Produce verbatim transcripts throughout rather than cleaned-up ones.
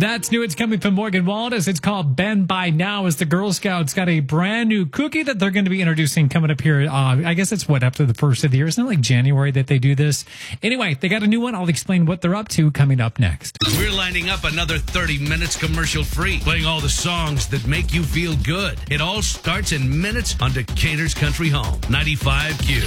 That's new. It's coming from Morgan Waldes. It's called Bend by Now, as the Girl Scouts got a brand new cookie that they're going to be introducing coming up here. Uh, I guess it's what, after the first of the year. Isn't it like January that they do this? Anyway, they got a new one. I'll explain what they're up to coming up next. We're lining up another thirty minutes commercial free, playing all the songs that make you feel good. It all starts in minutes on Decatur's Country Home, ninety-five Q.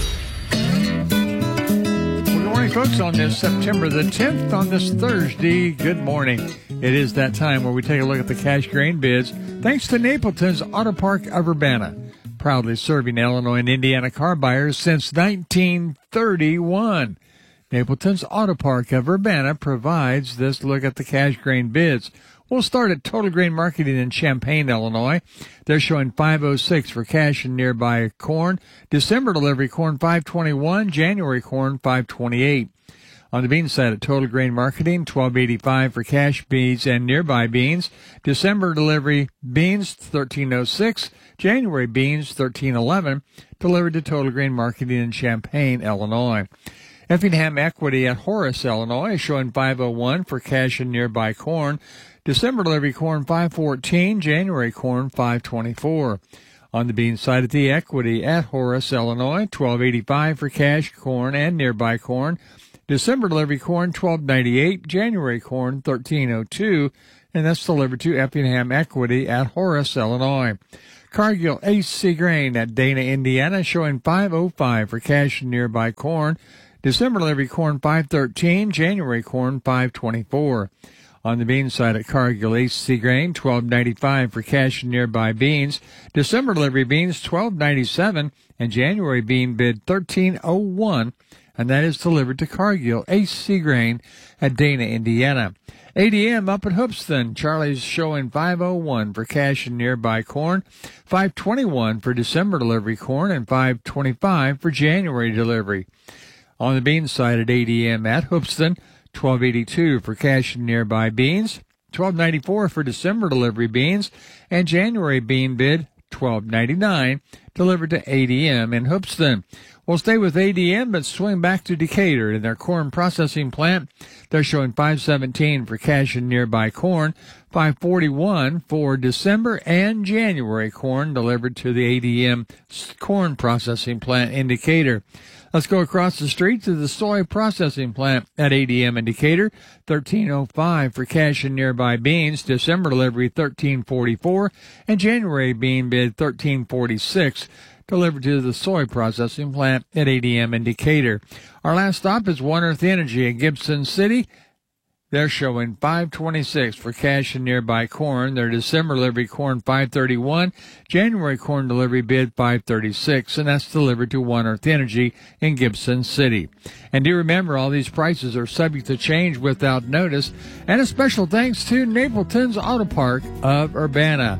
Good morning, folks, on this September the tenth, on this Thursday. Good morning. It is that time where we take a look at the cash grain bids, thanks to Napleton's Auto Park of Urbana, proudly serving Illinois and Indiana car buyers since nineteen thirty-one. Napleton's Auto Park of Urbana provides this look at the cash grain bids. We'll start at Total Grain Marketing in Champaign, Illinois. They're showing five oh six for cash and nearby corn. December delivery corn five twenty-one, January corn five twenty-eight. On the bean side at Total Grain Marketing, twelve eighty-five for cash beans and nearby beans. December delivery beans thirteen oh six, January beans thirteen eleven, delivered to Total Grain Marketing in Champaign, Illinois. Effingham Equity at Horace, Illinois, showing five oh one for cash and nearby corn. December delivery corn five fourteen, January corn five twenty-four. On the bean side at the Equity at Horace, Illinois, twelve eighty-five for cash corn and nearby corn. December delivery corn twelve ninety-eight, January corn thirteen oh two, and that's delivered to Effingham Equity at Horace, Illinois. Cargill H C Grain at Dana, Indiana, showing five oh five for cash and nearby corn. December delivery corn five thirteen, January corn five twenty-four. On the bean side at Cargill H C Grain, twelve ninety-five for cash and nearby beans. December delivery beans twelve ninety-seven, and January bean bid thirteen oh one, and that is delivered to Cargill H C Grain at Dana, Indiana. A D M up at Hoopston, Charlie's showing five oh one for cash and nearby corn, five twenty-one for December delivery corn, and five twenty-five for January delivery. On the bean side at A D M at Hoopston, twelve eighty-two for cash and nearby beans, twelve ninety-four for December delivery beans, and January bean bid twelve ninety-nine, delivered to A D M in Hoopston. We'll stay with A D M, but swing back to Decatur in their corn processing plant. They're showing five seventeen for cash and nearby corn, five forty-one for December and January corn, delivered to the A D M corn processing plant in Decatur. Let's go across the street to the soy processing plant at A D M in Decatur. thirteen oh five for cash and nearby beans. December delivery thirteen forty-four, and January bean bid thirteen forty-six, delivered to the soy processing plant at A D M in Decatur. Our last stop is One Earth Energy in Gibson City. They're showing five twenty-six for cash and nearby corn. Their December delivery corn five thirty-one, January corn delivery bid five thirty-six, and that's delivered to One Earth Energy in Gibson City. And do remember, all these prices are subject to change without notice. And a special thanks to Napleton's Auto Park of Urbana,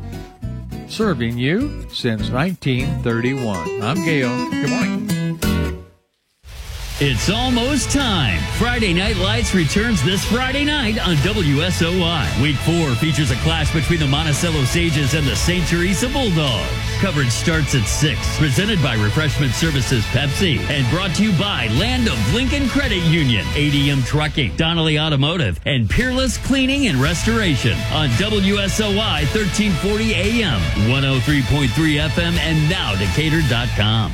serving you since nineteen thirty-one. I'm Gail. Good morning. It's almost time. Friday Night Lights returns this Friday night on W S O I. Week four features a clash between the Monticello Sages and the Saint Teresa Bulldogs. Coverage starts at six. Presented by Refreshment Services Pepsi and brought to you by Land of Lincoln Credit Union, A D M Trucking, Donnelly Automotive, and Peerless Cleaning and Restoration on W S O I thirteen forty A M, one oh three point three F M, and now Decatur dot com.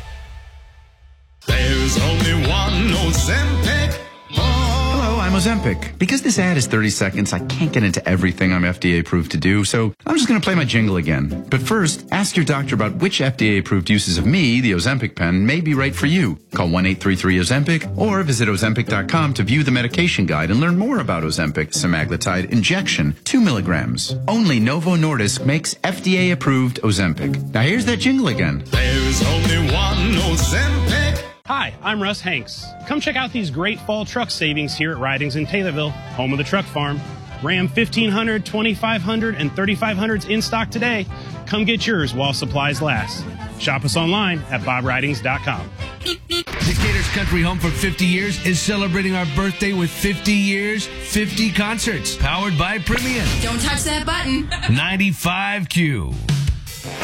There's only one Ozempic. Hello, I'm Ozempic. Because this ad is thirty seconds, I can't get into everything I'm F D A approved to do, so I'm just going to play my jingle again. But first, ask your doctor about which F D A approved uses of me, the Ozempic pen, may be right for you. Call one eight three three Ozempic or visit Ozempic dot com to view the medication guide and learn more about Ozempic semaglutide injection, two milligrams. Only Novo Nordisk makes F D A approved Ozempic. Now here's that jingle again. There's only one Ozempic. Hi, I'm Russ Hanks. Come check out these great fall truck savings here at Ridings in Taylorville, home of the truck farm. Ram fifteen hundred, twenty-five hundred, and thirty-five hundreds in stock today. Come get yours while supplies last. Shop us online at bob ridings dot com. Decatur's Country Home for fifty years is celebrating our birthday with fifty years, fifty concerts, powered by Premium. Don't touch that button. ninety-five Q.